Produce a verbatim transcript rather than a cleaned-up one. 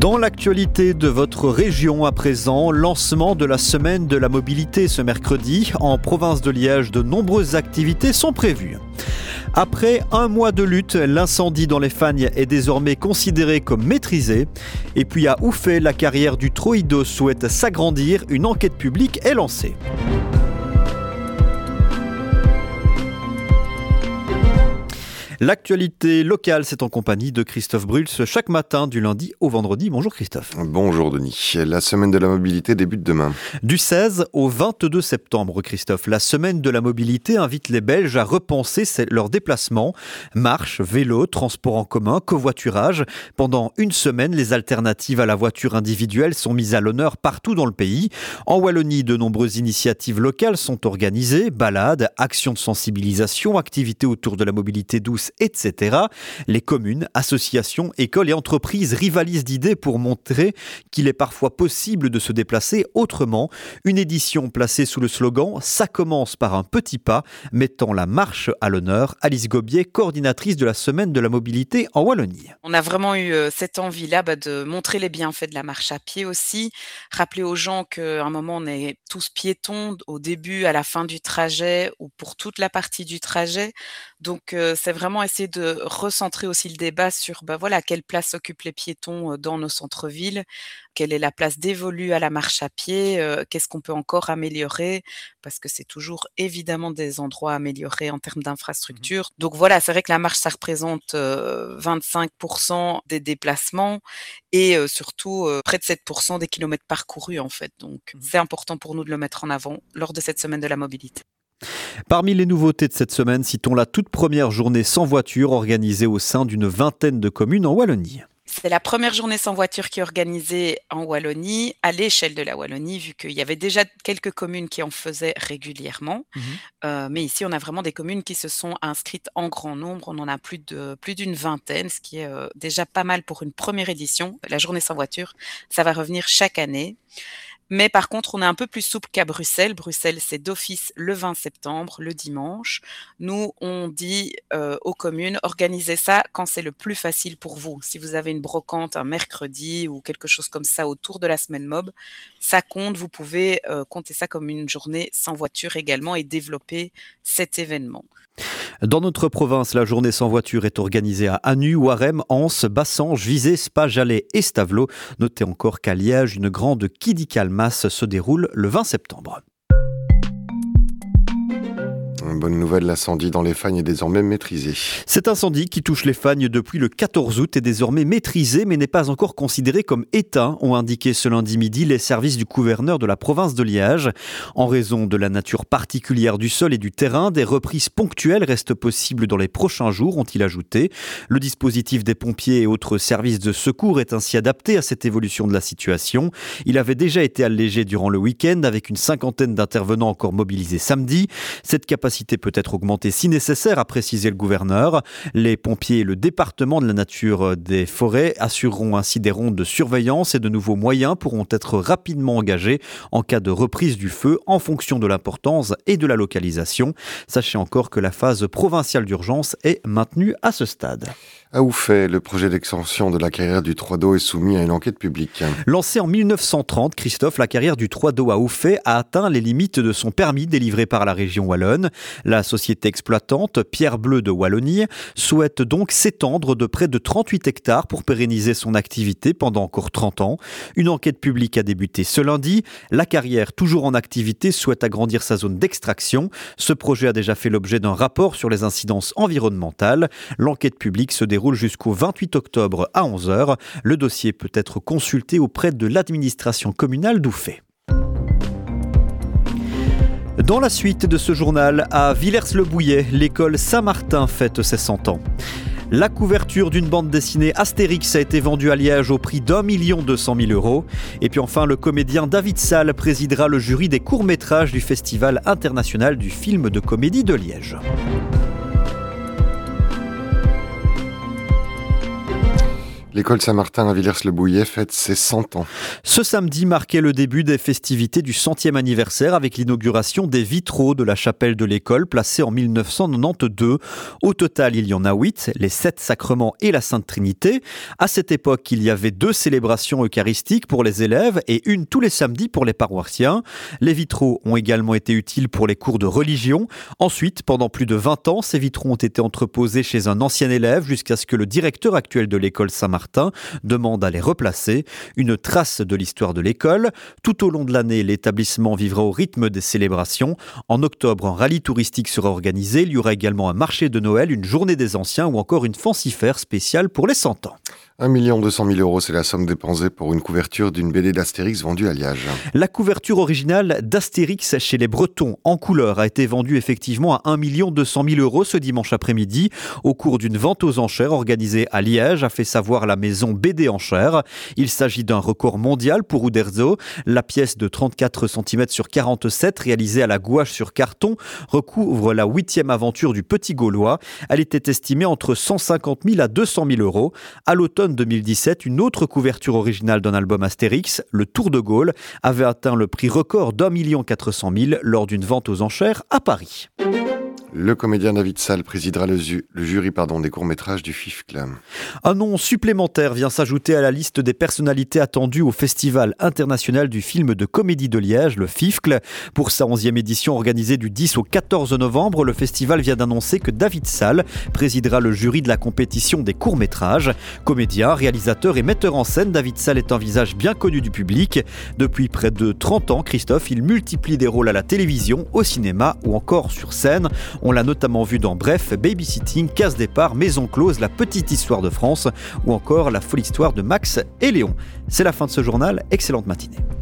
Dans l'actualité de votre région à présent, lancement de la semaine de la mobilité ce mercredi. En province de Liège, de nombreuses activités sont prévues. Après un mois de lutte, l'incendie dans les Fagnes est désormais considéré comme maîtrisé. Et puis à Ouffet, la carrière du Troïdo souhaite s'agrandir. Une enquête publique est lancée. L'actualité locale, c'est en compagnie de Christophe Bruls chaque matin du lundi au vendredi. Bonjour Christophe. Bonjour Denis. La semaine de la mobilité débute demain. Du seize au vingt-deux septembre, Christophe, la semaine de la mobilité invite les Belges à repenser leurs déplacements. Marche, vélo, transport en commun, covoiturage. Pendant une semaine, les alternatives à la voiture individuelle sont mises à l'honneur partout dans le pays. En Wallonie, de nombreuses initiatives locales sont organisées. Balades, actions de sensibilisation, activités autour de la mobilité douce, et cetera. Les communes, associations, écoles et entreprises rivalisent d'idées pour montrer qu'il est parfois possible de se déplacer autrement. Une édition placée sous le slogan « Ça commence par un petit pas », mettant la marche à l'honneur. Alice Gobier, coordinatrice de la semaine de la mobilité en Wallonie. On a vraiment eu cette envie-là bah, de montrer les bienfaits de la marche à pied aussi, rappeler aux gens qu'à un moment on est tous piétons au début, à la fin du trajet ou pour toute la partie du trajet. Donc euh, c'est vraiment essayer de recentrer aussi le débat sur bah, voilà, quelle place occupent les piétons dans nos centres-villes, quelle est la place dévolue à la marche à pied, euh, qu'est-ce qu'on peut encore améliorer, parce que c'est toujours évidemment des endroits à améliorer en termes d'infrastructure. Mmh. Donc voilà, c'est vrai que la marche, ça représente euh, vingt-cinq pour cent des déplacements et euh, surtout euh, près de sept pour cent des kilomètres parcourus en fait. Donc mmh. c'est important pour nous de le mettre en avant lors de cette semaine de la mobilité. Parmi les nouveautés de cette semaine, citons la toute première journée sans voiture organisée au sein d'une vingtaine de communes en Wallonie. C'est la première journée sans voiture qui est organisée en Wallonie, à l'échelle de la Wallonie, vu qu'il y avait déjà quelques communes qui en faisaient régulièrement. Mmh. Euh, mais ici, on a vraiment des communes qui se sont inscrites en grand nombre. On en a plus de plus d'une vingtaine, ce qui est euh, déjà pas mal pour une première édition. La journée sans voiture, ça va revenir chaque année. Mais par contre, on est un peu plus souple qu'à Bruxelles. Bruxelles, c'est d'office le vingt septembre, le dimanche. Nous, on dit euh, aux communes, organisez ça quand c'est le plus facile pour vous. Si vous avez une brocante un mercredi ou quelque chose comme ça autour de la semaine mob, ça compte. Vous pouvez euh, compter ça comme une journée sans voiture également et développer cet événement. Dans notre province, la journée sans voiture est organisée à Anu, Warem, Anse, Bassange, Visé, Spa, Jalais et Stavelot. Notez encore qu'à Liège, une grande Kidikal-Masse se déroule le vingt septembre. Bonne nouvelle, l'incendie dans les Fagnes est désormais maîtrisé. Cet incendie qui touche les Fagnes depuis le quatorze août est désormais maîtrisé mais n'est pas encore considéré comme éteint, ont indiqué ce lundi midi les services du gouverneur de la province de Liège. En raison de la nature particulière du sol et du terrain, des reprises ponctuelles restent possibles dans les prochains jours, ont-ils ajouté. Le dispositif des pompiers et autres services de secours est ainsi adapté à cette évolution de la situation. Il avait déjà été allégé durant le week-end avec une cinquantaine d'intervenants encore mobilisés samedi. Cette capacité peut être augmentée si nécessaire, a précisé le gouverneur. Les pompiers et le département de la nature des forêts assureront ainsi des rondes de surveillance et de nouveaux moyens pourront être rapidement engagés en cas de reprise du feu en fonction de l'importance et de la localisation. Sachez encore que la phase provinciale d'urgence est maintenue à ce stade. À Ouffet, le projet d'extension de la carrière du Troïdo est soumis à une enquête publique. Lancée en mille neuf cent trente, Christophe, la carrière du Troïdo à Ouffet a atteint les limites de son permis délivré par la région wallonne. La société exploitante Pierre Bleu de Wallonie souhaite donc s'étendre de près de trente-huit hectares pour pérenniser son activité pendant encore trente ans. Une enquête publique a débuté ce lundi. La carrière, toujours en activité, souhaite agrandir sa zone d'extraction. Ce projet a déjà fait l'objet d'un rapport sur les incidences environnementales. L'enquête publique se déroule jusqu'au vingt-huit octobre à onze heures. Le dossier peut être consulté auprès de l'administration communale d'Ouffet. Dans la suite de ce journal, à Villers-le-Bouillet, l'école Saint-Martin fête ses cent ans. La couverture d'une bande dessinée Astérix a été vendue à Liège au prix d'un million deux cent mille euros. Et puis enfin, le comédien David Salle présidera le jury des courts-métrages du Festival international du film de comédie de Liège. L'école Saint-Martin à Villers-le-Bouillet fête ses cent ans. Ce samedi marquait le début des festivités du centième anniversaire avec l'inauguration des vitraux de la chapelle de l'école placée en mille neuf cent quatre-vingt-douze. Au total, il y en a huit, les sept sacrements et la Sainte Trinité. À cette époque, il y avait deux célébrations eucharistiques pour les élèves et une tous les samedis pour les paroissiens. Les vitraux ont également été utiles pour les cours de religion. Ensuite, pendant plus de vingt ans, ces vitraux ont été entreposés chez un ancien élève jusqu'à ce que le directeur actuel de l'école Saint-Martin demande à les replacer. Une trace de l'histoire de l'école. Tout au long de l'année, l'établissement vivra au rythme des célébrations. En octobre, un rallye touristique sera organisé. Il y aura également un marché de Noël, une journée des anciens ou encore une fancifère spéciale pour les cent ans. un million deux cent mille euros, c'est la somme dépensée pour une couverture d'une B D d'Astérix vendue à Liège. La couverture originale d'Astérix chez les Bretons en couleur a été vendue effectivement à un million deux cent mille euros ce dimanche après-midi au cours d'une vente aux enchères organisée à Liège, a fait savoir la maison B D Enchères. Il s'agit d'un record mondial pour Uderzo. La pièce de trente-quatre centimètres sur quarante-sept réalisée à la gouache sur carton recouvre la huitième aventure du Petit Gaulois. Elle était estimée entre cent cinquante mille à deux cent mille euros. À l'automne deux mille dix-sept, une autre couverture originale d'un album Astérix, le Tour de Gaulle, avait atteint le prix record d'un million quatre cent mille lors d'une vente aux enchères à Paris. Le comédien David Salle présidera le, ju- le jury pardon, des courts-métrages du F I F C L. Un nom supplémentaire vient s'ajouter à la liste des personnalités attendues au Festival international du film de comédie de Liège, le F I F C L. Pour sa onzième édition organisée du dix au quatorze novembre, le festival vient d'annoncer que David Salle présidera le jury de la compétition des courts-métrages. Comédien, réalisateur et metteur en scène, David Salle est un visage bien connu du public. Depuis près de trente ans, Christophe, il multiplie des rôles à la télévision, au cinéma ou encore sur scène. On l'a notamment vu dans Bref, Babysitting, Casse Départ, Maison Close, La Petite Histoire de France ou encore La Folle Histoire de Max et Léon. C'est la fin de ce journal, excellente matinée.